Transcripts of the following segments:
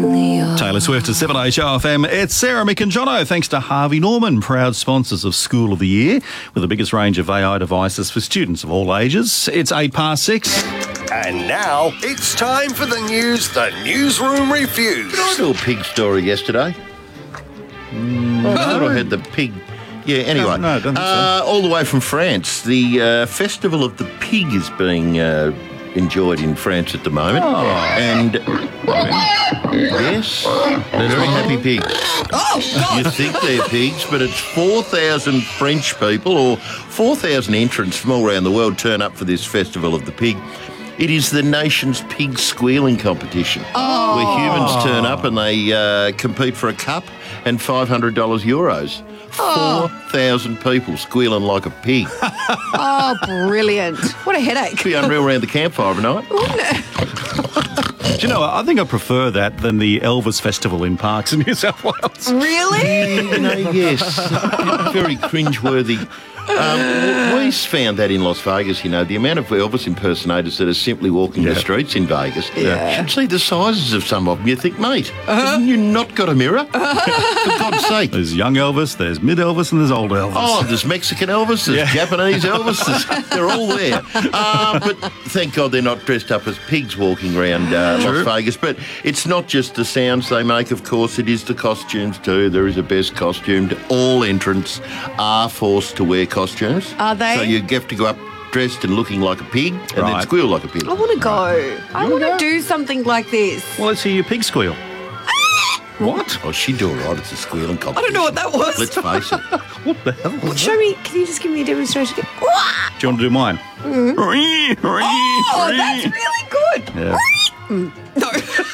Taylor Swift at 7HO FM. It's Sarah, Mick and Jono. Thanks to Harvey Norman, proud sponsors of School of the Year, with the biggest range of AI devices for students of all ages. It's 6:08. And now it's time for the news the newsroom refused. I saw a pig story yesterday. I thought I had the pig. Yeah, anyway. No, I don't think so. All the way from France. The Festival of the Pig is being enjoyed in France at the moment. Oh. And, yes, they're very happy pigs. You think they're pigs, but it's 4,000 French people or 4,000 entrants from all around the world turn up for this Festival of the Pig. It is the nation's pig squealing competition, where humans turn up and they compete for a cup and $500 euros. 4,000 people squealing like a pig. Oh, brilliant. What a headache. Be unreal around the campfire of a night. Do you know, I think I prefer that than the Elvis Festival in Parks in New South Wales. Really? You know, yes. Very cringeworthy. We found that in Las Vegas, you know, the amount of Elvis impersonators that are simply walking the streets in Vegas. Yeah. You should see the sizes of some of them. You think, mate, haven't you not got a mirror? For God's sake. There's young Elvis, there's mid Elvis, and there's old Elvis. Oh, there's Mexican Elvis, there's Japanese Elvis, they're all there. But thank God they're not dressed up as pigs walking around Las Vegas. But it's not just the sounds they make, of course, it is the costumes too. There is a best costumed. All entrants are forced to wear costumes. Are they? So you have to go up dressed and looking like a pig and then squeal like a pig. I want to go. I want to do something like this. Well, let's hear your pig squeal. What? Oh, she'd do all right. It's a squealing competition. I don't know what that was. Let's face it. What the hell? Well, show me. Can you just give me a demonstration? Do you want to do mine? Oh, that's really good. Yeah. No.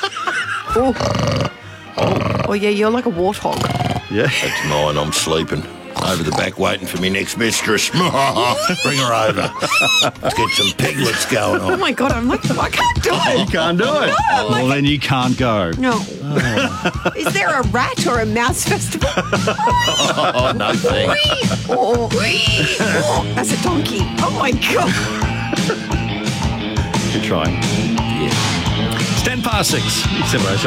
Oh, yeah, you're like a warthog. Yeah. That's mine. I'm sleeping. Over the back waiting for me next mistress. Bring her over. Let's get some piglets going Oh, on. my God. I'm like, I can't do it. You can't do it. Well, then you can't go. No. Is there a rat or a mouse festival? Oh, no thanks. Oh, that's a donkey. Oh, my God. Good try. Yeah. It's 6:10. 7:08.